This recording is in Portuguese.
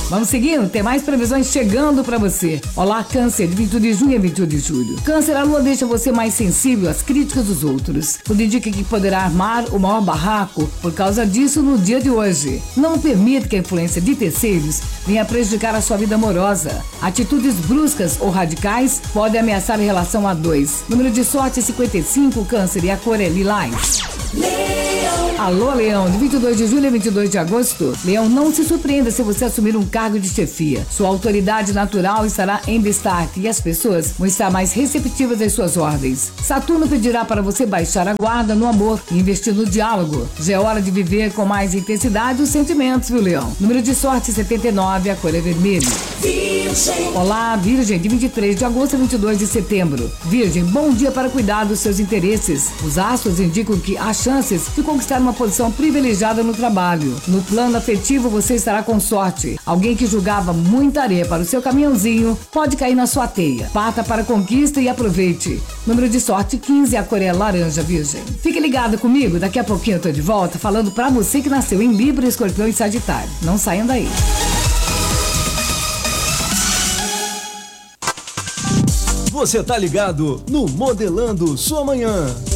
Vamos seguindo, tem mais previsões chegando pra você. Olá, Câncer, de 21 de junho a 21 de julho. Câncer, a lua deixa você mais sensível às críticas dos outros. Tudo indica que poderá armar o maior barraco por causa disso no dia de hoje. Não permita que a influência de terceiros venha prejudicar a sua vida amorosa. Atitudes bruscas ou radicais podem ameaçar a relação a dois. Número de sorte é 55, Câncer, e a cor é lilás. Alô, Leão, de 22 de julho a 22 de agosto. Leão, não se surpreenda se você assumir um cargo de chefia. Sua autoridade natural estará em destaque e as pessoas vão estar mais receptivas às suas ordens. Saturno pedirá para você baixar a guarda no amor e investir no diálogo. Já é hora de viver com mais intensidade os sentimentos, viu, Leão? Número de sorte 79, a cor é vermelho. Virgem. Olá, Virgem, de 23 de agosto a 22 de setembro. Virgem, bom dia para cuidar dos seus interesses. Os astros indicam que há chances de conquistar uma posição privilegiada no trabalho. No plano afetivo, você estará com sorte. Alguém que julgava muita areia para o seu caminhãozinho pode cair na sua teia. Parta para a conquista e aproveite. Número de sorte 15, a cor é laranja, Virgem. Fique ligado comigo, daqui a pouquinho eu tô de volta falando pra você que nasceu em Libra, Escorpião e Sagitário. Não saiam daí. Você tá ligado no Modelando Sua Manhã.